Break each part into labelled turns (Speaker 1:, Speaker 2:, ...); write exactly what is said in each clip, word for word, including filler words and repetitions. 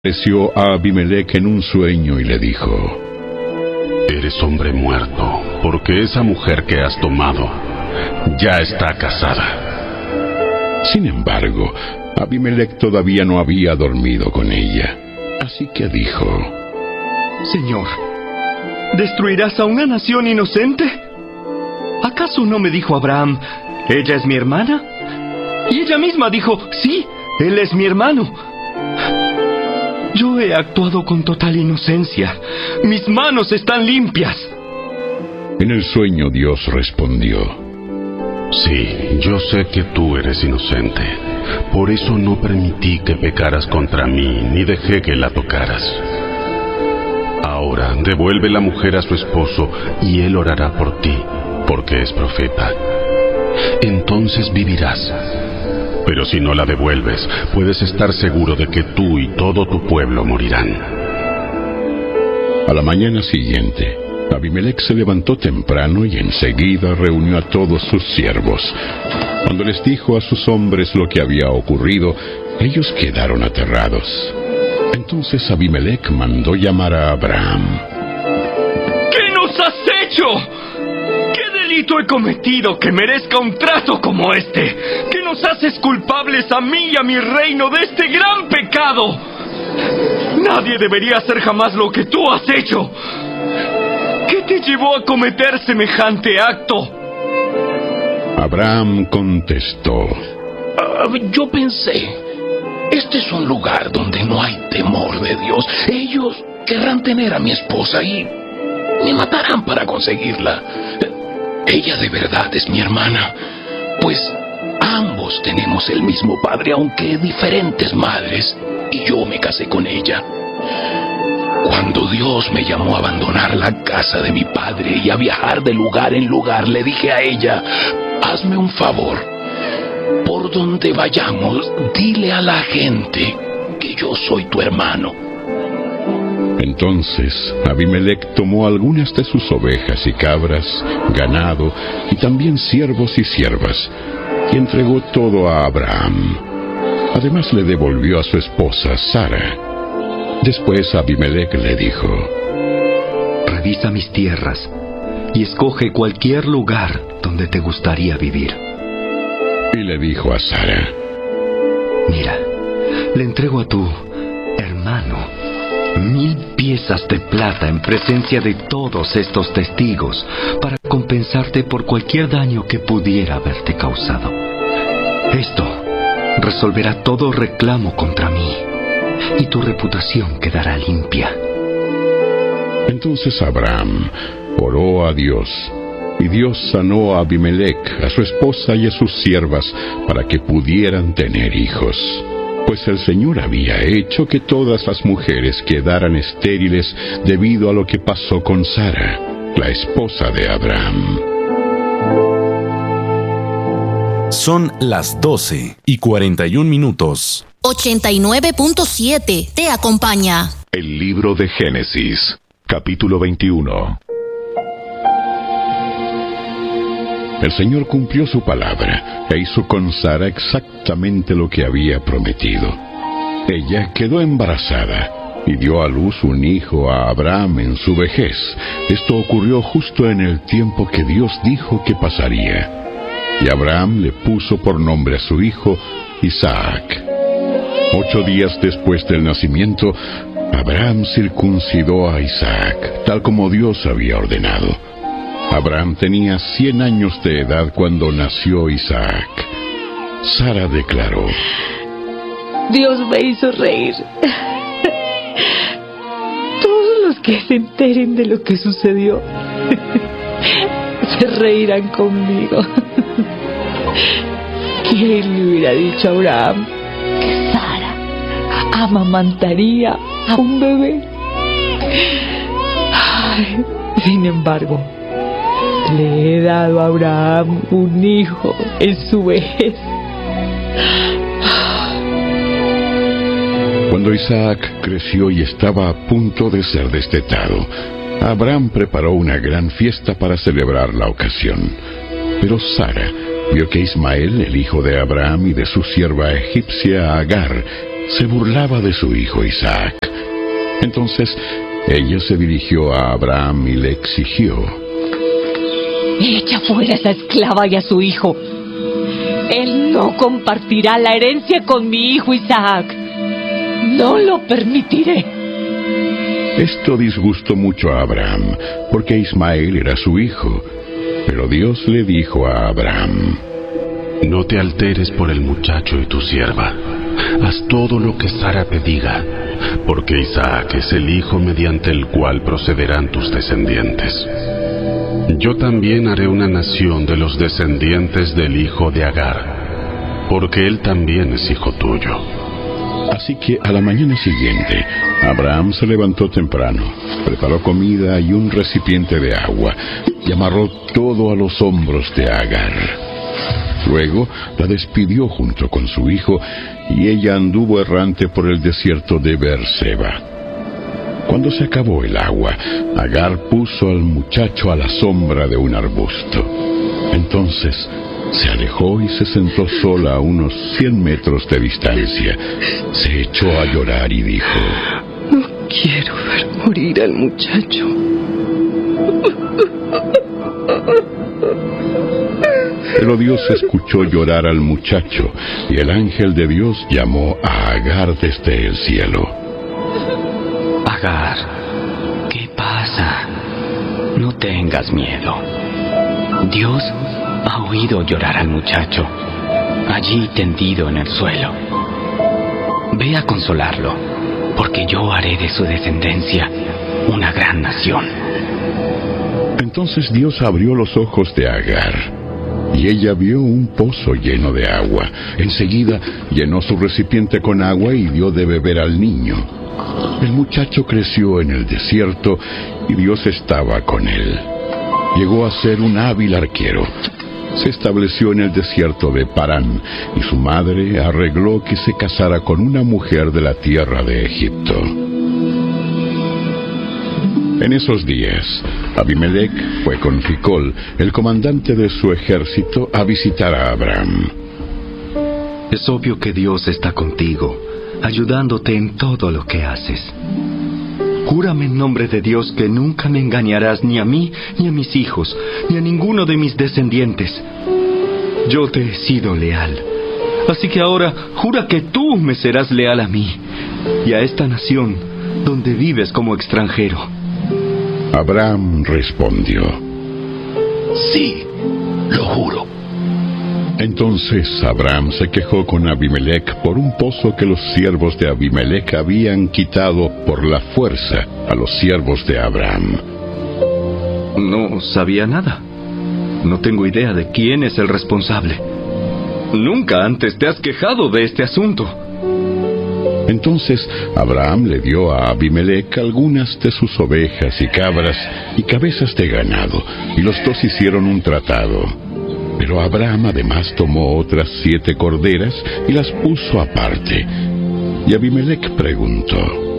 Speaker 1: apareció a Abimelec en un sueño y le dijo:
Speaker 2: Eres hombre muerto, porque esa mujer que has tomado ya está casada.
Speaker 1: Sin embargo, Abimelec todavía no había dormido con ella, así que dijo:
Speaker 3: Señor, ¿destruirás a una nación inocente? ¿Acaso no me dijo Abraham, ella es mi hermana? Y ella misma dijo, sí, él es mi hermano. Yo he actuado con total inocencia. Mis manos están limpias.
Speaker 1: En el sueño Dios respondió:
Speaker 2: Sí, yo sé que tú eres inocente. Por eso no permití que pecaras contra mí, ni dejé que la tocaras. Ahora devuelve la mujer a su esposo, y él orará por ti, porque es profeta. Entonces vivirás. Pero si no la devuelves, puedes estar seguro de que tú y todo tu pueblo morirán.
Speaker 1: A la mañana siguiente, Abimelec se levantó temprano y enseguida reunió a todos sus siervos. Cuando les dijo a sus hombres lo que había ocurrido, ellos quedaron aterrados. Entonces Abimelec mandó llamar a Abraham.
Speaker 3: ¿Qué nos has hecho? ¿Qué delito he cometido que merezca un trato como este? ¿Que nos haces culpables a mí y a mi reino de este gran pecado? Nadie debería hacer jamás lo que tú has hecho. ¿Qué te llevó a cometer semejante acto?
Speaker 1: Abraham contestó:
Speaker 4: uh, Yo pensé, este es un lugar donde no hay temor de Dios. Ellos querrán tener a mi esposa y me matarán para conseguirla. Ella de verdad es mi hermana, pues ambos tenemos el mismo padre, aunque diferentes madres, y yo me casé con ella. Cuando Dios me llamó a abandonar la casa de mi padre y a viajar de lugar en lugar, le dije a ella: hazme un favor, por donde vayamos, dile a la gente que yo soy tu hermano.
Speaker 1: Entonces Abimelec tomó algunas de sus ovejas y cabras, ganado y también siervos y siervas, y entregó todo a Abraham. Además le devolvió a su esposa Sara. Después Abimelec le dijo:
Speaker 3: Revisa mis tierras y escoge cualquier lugar donde te gustaría vivir.
Speaker 1: Y le dijo a Sara:
Speaker 3: Mira, le entrego a tu hermano mil piezas de plata en presencia de todos estos testigos para compensarte por cualquier daño que pudiera haberte causado. Esto resolverá todo reclamo contra mí y tu reputación quedará limpia.
Speaker 1: Entonces Abraham oró a Dios, y Dios sanó a Abimelec, a su esposa y a sus siervas, para que pudieran tener hijos. Pues el Señor había hecho que todas las mujeres quedaran estériles debido a lo que pasó con Sara, la esposa de Abraham.
Speaker 5: Son las doce y cuarenta y un minutos.
Speaker 6: ochenta y nueve punto siete te acompaña.
Speaker 7: El libro de Génesis, capítulo veintiuno.
Speaker 1: El Señor cumplió su palabra e hizo con Sara exactamente lo que había prometido. Ella quedó embarazada y dio a luz un hijo a Abraham en su vejez. Esto ocurrió justo en el tiempo que Dios dijo que pasaría. Y Abraham le puso por nombre a su hijo Isaac. Ocho días después del nacimiento, Abraham circuncidó a Isaac, tal como Dios había ordenado. Abraham tenía cien años de edad cuando nació Isaac. Sara declaró:
Speaker 8: Dios me hizo reír. Todos los que se enteren de lo que sucedió se reirán conmigo. ¿Quién le hubiera dicho a Abraham que Sara amamantaría a un bebé? Ay, sin embargo, le he dado a Abraham un hijo en su vejez.
Speaker 1: Cuando Isaac creció y estaba a punto de ser destetado, Abraham preparó una gran fiesta para celebrar la ocasión. Pero Sara vio que Ismael, el hijo de Abraham y de su sierva egipcia Agar, se burlaba de su hijo Isaac. Entonces ella se dirigió a Abraham y le exigió:
Speaker 8: echa fuera a esa esclava y a su hijo. Él no compartirá la herencia con mi hijo Isaac. No lo permitiré.
Speaker 1: Esto disgustó mucho a Abraham, porque Ismael era su hijo. Pero Dios le dijo a Abraham:
Speaker 2: no te alteres por el muchacho y tu sierva. Haz todo lo que Sara te diga, porque Isaac es el hijo mediante el cual procederán tus descendientes. Yo también haré una nación de los descendientes del hijo de Agar, porque él también es hijo tuyo.
Speaker 1: Así que a la mañana siguiente, Abraham se levantó temprano, preparó comida y un recipiente de agua, y amarró todo a los hombros de Agar. Luego la despidió junto con su hijo, y ella anduvo errante por el desierto de Beerseba. Cuando se acabó el agua, Agar puso al muchacho a la sombra de un arbusto. Entonces se alejó y se sentó sola a unos cien metros de distancia. Se echó a llorar y dijo:
Speaker 9: no quiero ver morir al muchacho.
Speaker 1: Pero Dios escuchó llorar al muchacho, y el ángel de Dios llamó a Agar desde el cielo.
Speaker 3: Agar, ¿qué pasa? No tengas miedo. Dios ha oído llorar al muchacho, allí tendido en el suelo. Ve a consolarlo, porque yo haré de su descendencia una gran nación.
Speaker 1: Entonces Dios abrió los ojos de Agar, y ella vio un pozo lleno de agua. Enseguida llenó su recipiente con agua y dio de beber al niño. El muchacho creció en el desierto y Dios estaba con él. Llegó a ser un hábil arquero. Se estableció en el desierto de Parán, y su madre arregló que se casara con una mujer de la tierra de Egipto. En esos días, Abimelech fue con Ficol, el comandante de su ejército, a visitar a Abraham.
Speaker 3: Es obvio que Dios está contigo, ayudándote en todo lo que haces. Júrame en nombre de Dios que nunca me engañarás ni a mí, ni a mis hijos, ni a ninguno de mis descendientes. Yo te he sido leal. Así que ahora jura que tú me serás leal a mí y a esta nación donde vives como extranjero.
Speaker 1: Abraham respondió:
Speaker 4: sí, lo juro.
Speaker 1: Entonces Abraham se quejó con Abimelech por un pozo que los siervos de Abimelech habían quitado por la fuerza a los siervos de Abraham.
Speaker 3: No sabía nada. No tengo idea de quién es el responsable. Nunca antes te has quejado de este asunto.
Speaker 1: Entonces Abraham le dio a Abimelech algunas de sus ovejas y cabras y cabezas de ganado, y los dos hicieron un tratado. Pero Abraham además tomó otras siete corderas y las puso aparte. Y Abimelech preguntó: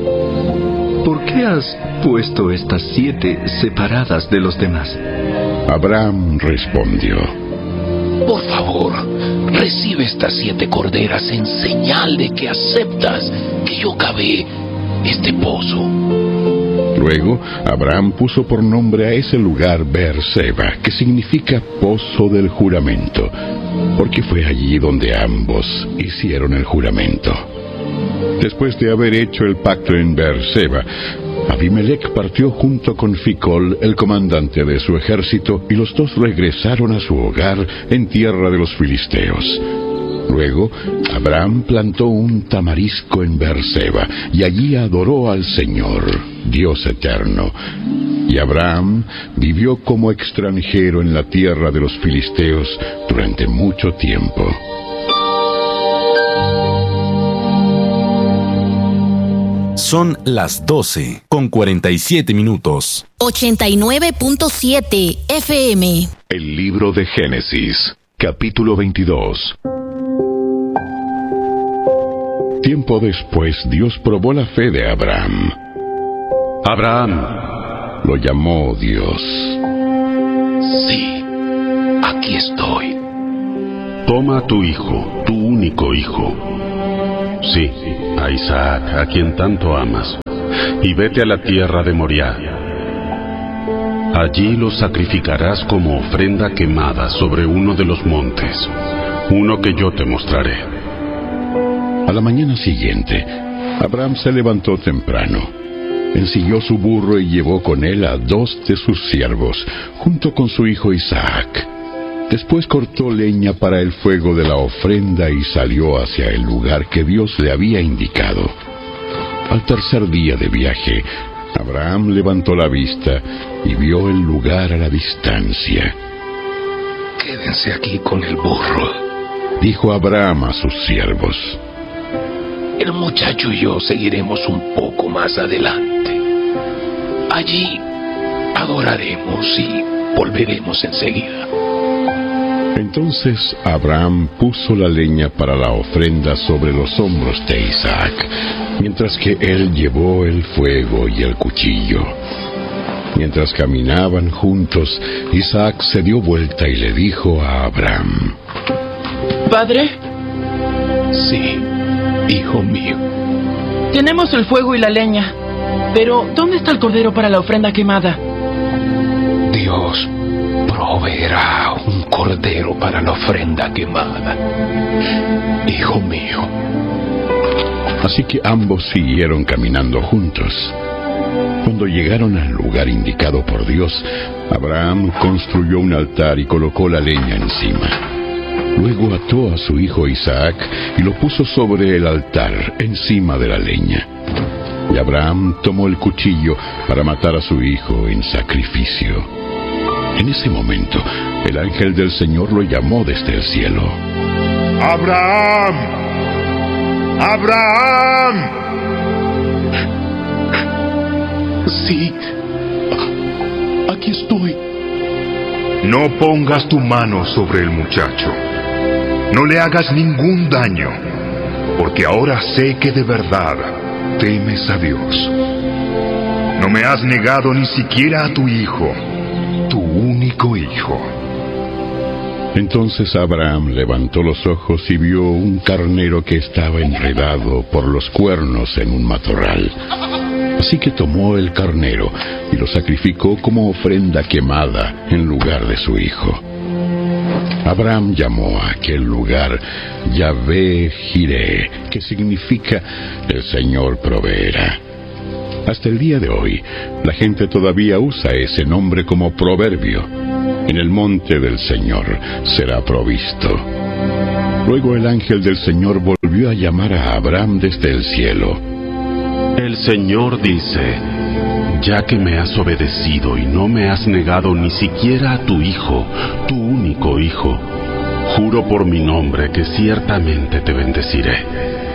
Speaker 3: ¿por qué has puesto estas siete separadas de los demás?
Speaker 1: Abraham respondió:
Speaker 4: por favor, recibe estas siete corderas en señal de que aceptas que yo cavé este pozo.
Speaker 1: Luego Abraham puso por nombre a ese lugar Beerseba, que significa pozo del juramento, porque fue allí donde ambos hicieron el juramento. Después de haber hecho el pacto en Beerseba, Abimelech partió junto con Ficol, el comandante de su ejército, y los dos regresaron a su hogar en tierra de los filisteos. Luego, Abraham plantó un tamarisco en Beerseba, y allí adoró al Señor, Dios eterno. Y Abraham vivió como extranjero en la tierra de los filisteos durante mucho tiempo.
Speaker 5: Son las doce con cuarenta y siete minutos.
Speaker 6: ochenta y nueve punto siete F M.
Speaker 7: El libro de Génesis, capítulo veintidós.
Speaker 1: Tiempo después, Dios probó la fe de Abraham.
Speaker 2: Abraham,
Speaker 1: lo llamó Dios.
Speaker 4: Sí, aquí estoy.
Speaker 2: Toma a tu hijo, tu único hijo. Sí, a Isaac, a quien tanto amas, y vete a la tierra de Moriah. Allí lo sacrificarás como ofrenda quemada sobre uno de los montes, uno que yo te mostraré.
Speaker 1: A la mañana siguiente, Abraham se levantó temprano, ensilló su burro y llevó con él a dos de sus siervos, junto con su hijo Isaac. Después cortó leña para el fuego de la ofrenda y salió hacia el lugar que Dios le había indicado. Al tercer día de viaje, Abraham levantó la vista y vio el lugar a la distancia.
Speaker 4: Quédense aquí con el burro,
Speaker 1: dijo Abraham a sus siervos.
Speaker 4: El muchacho y yo seguiremos un poco más adelante. Allí adoraremos y volveremos enseguida.
Speaker 1: Entonces Abraham puso la leña para la ofrenda sobre los hombros de Isaac, mientras que él llevó el fuego y el cuchillo. Mientras caminaban juntos, Isaac se dio vuelta y le dijo a Abraham:
Speaker 10: ¿Padre?
Speaker 4: Sí, hijo mío.
Speaker 10: Tenemos el fuego y la leña, pero ¿dónde está el cordero para la ofrenda quemada?
Speaker 4: Dios proveerá un cordero para la ofrenda quemada, hijo mío.
Speaker 1: Así que ambos siguieron caminando juntos. Cuando llegaron al lugar indicado por Dios, Abraham construyó un altar y colocó la leña encima. Luego ató a su hijo Isaac y lo puso sobre el altar, encima de la leña. Y Abraham tomó el cuchillo para matar a su hijo en sacrificio. En ese momento, el ángel del Señor lo llamó desde el cielo.
Speaker 11: ¡Abraham! ¡Abraham!
Speaker 4: Sí, aquí estoy.
Speaker 11: No pongas tu mano sobre el muchacho. No le hagas ningún daño, porque ahora sé que de verdad temes a Dios. No me has negado ni siquiera a tu hijo, tu único hijo.
Speaker 1: Entonces Abraham levantó los ojos y vio un carnero que estaba enredado por los cuernos en un matorral. Así que tomó el carnero y lo sacrificó como ofrenda quemada en lugar de su hijo. Abraham llamó a aquel lugar Yahvé-Jireh, que significa el Señor proveerá. Hasta el día de hoy, la gente todavía usa ese nombre como proverbio. En el monte del Señor será provisto. Luego el ángel del Señor volvió a llamar a Abraham desde el cielo.
Speaker 2: El Señor dice: ya que me has obedecido y no me has negado ni siquiera a tu hijo, tu único hijo, juro por mi nombre que ciertamente te bendeciré.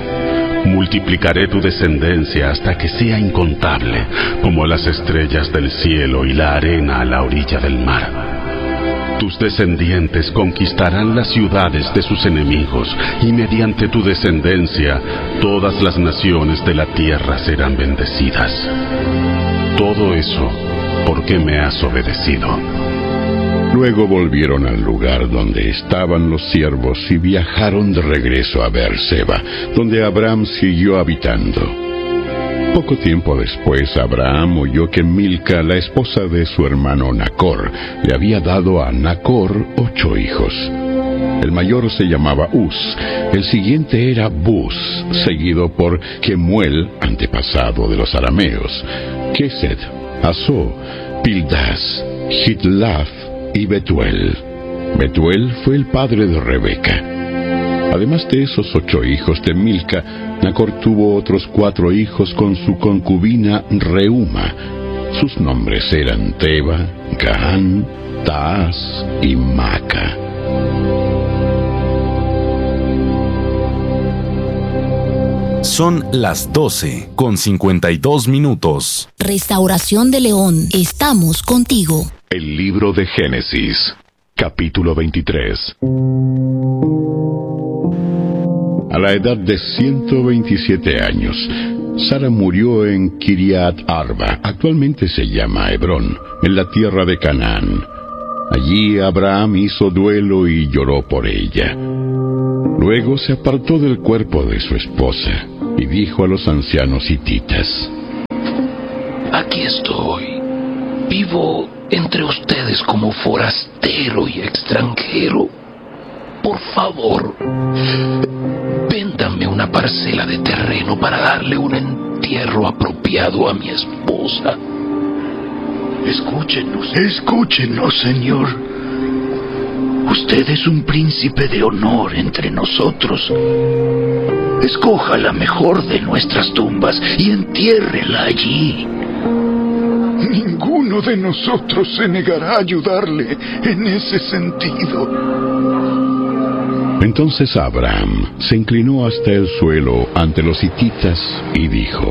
Speaker 2: Multiplicaré tu descendencia hasta que sea incontable, como las estrellas del cielo y la arena a la orilla del mar. Tus descendientes conquistarán las ciudades de sus enemigos, y mediante tu descendencia todas las naciones de la tierra serán bendecidas. Todo eso porque me has obedecido.
Speaker 1: Luego volvieron al lugar donde estaban los siervos y viajaron de regreso a Beerseba, donde Abraham siguió habitando. Poco tiempo después, Abraham oyó que Milca, la esposa de su hermano Nacor, le había dado a Nacor ocho hijos. El mayor se llamaba Uz, el siguiente era Buz, seguido por Kemuel, antepasado de los arameos, Kesed, Asó, Pildas, Hitlath y Betuel. Betuel fue el padre de Rebeca. Además de esos ocho hijos de Milca, Nacor tuvo otros cuatro hijos con su concubina Reuma. Sus nombres eran Teba, Gahán, Taaz y Maca.
Speaker 5: Son las doce con cincuenta y dos minutos.
Speaker 6: Restauración de León, estamos contigo.
Speaker 7: El libro de Génesis, capítulo veintitrés.
Speaker 1: A la edad de ciento veintisiete años, Sara murió en Kiriat Arba, actualmente se llama Hebrón, en la tierra de Canaán. Allí Abraham hizo duelo y lloró por ella. Luego se apartó del cuerpo de su esposa. y dijo a los ancianos hititas:
Speaker 4: Aquí estoy. Vivo entre ustedes como forastero y extranjero. Por favor, véndame una parcela de terreno para darle un entierro apropiado a mi esposa.
Speaker 12: Escúchenos, escúchenos, señor. Usted es un príncipe de honor entre nosotros. Escoja la mejor de nuestras tumbas y entiérrela allí. Ninguno de nosotros se negará a ayudarle en ese sentido.
Speaker 1: Entonces Abraham se inclinó hasta el suelo ante los hititas y dijo: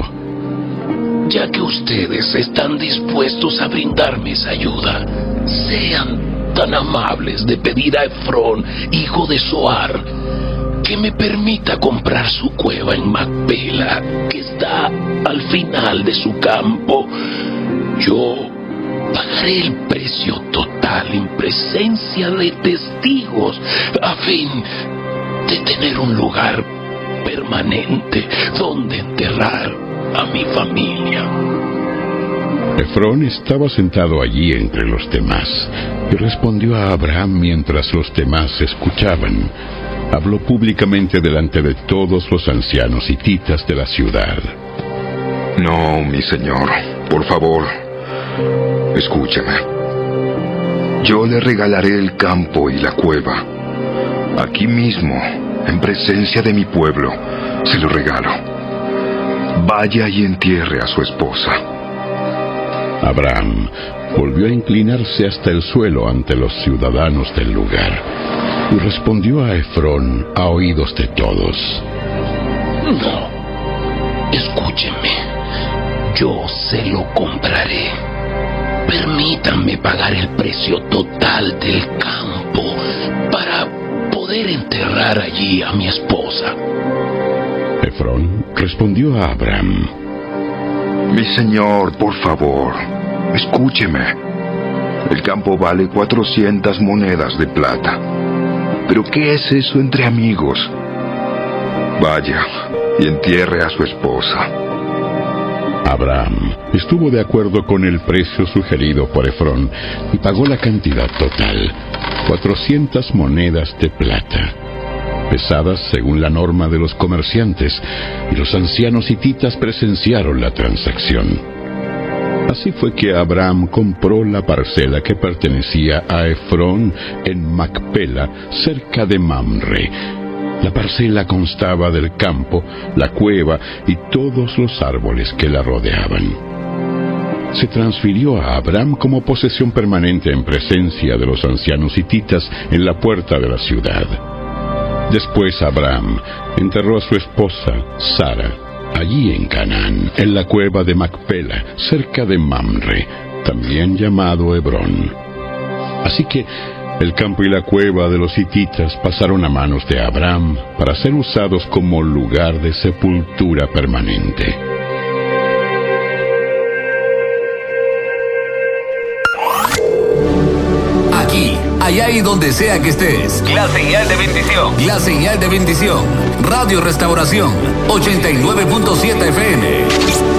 Speaker 4: Ya que ustedes están dispuestos a brindarme esa ayuda, sean tan amables de pedir a Efrón, hijo de Zohar, que me permita comprar su cueva en Macpela, que está al final de su campo. Yo pagaré el precio total en presencia de testigos, a fin de tener un lugar permanente donde enterrar a mi familia.
Speaker 1: Efrón estaba sentado allí entre los demás y respondió a Abraham mientras los demás escuchaban. Habló públicamente delante de todos los ancianos hititas de la ciudad.
Speaker 11: No, mi señor, por favor, escúcheme. Yo le regalaré el campo y la cueva. Aquí mismo, en presencia de mi pueblo, se lo regalo. Vaya y entierre a su esposa.
Speaker 1: Abraham volvió a inclinarse hasta el suelo ante los ciudadanos del lugar y respondió a Efrón a oídos de todos:
Speaker 4: No, escúchenme, yo se lo compraré. Permítanme pagar el precio total del campo para poder enterrar allí a mi esposa.
Speaker 1: Efrón respondió a Abraham:
Speaker 11: Mi señor, por favor, escúcheme. El campo vale cuatrocientas monedas de plata. ¿Pero qué es eso entre amigos? Vaya y entierre a su esposa.
Speaker 1: Abraham estuvo de acuerdo con el precio sugerido por Efrón y pagó la cantidad total, cuatrocientas monedas de plata, pesadas según la norma de los comerciantes, y los ancianos hititas presenciaron la transacción. Así fue que Abraham compró la parcela que pertenecía a Efrón en Macpela, cerca de Mamre. La parcela constaba del campo, la cueva y todos los árboles que la rodeaban. Se transfirió a Abraham como posesión permanente en presencia de los ancianos hititas en la puerta de la ciudad. Después Abraham enterró a su esposa, Sara, allí en Canaán, en la cueva de Macpela, cerca de Mamre, también llamado Hebrón. Así que el campo y la cueva de los hititas pasaron a manos de Abraham para ser usados como lugar de sepultura permanente.
Speaker 13: Aquí, allá y donde sea que estés. La señal de bendición. La señal de bendición. Radio Restauración, ochenta y nueve punto siete F M.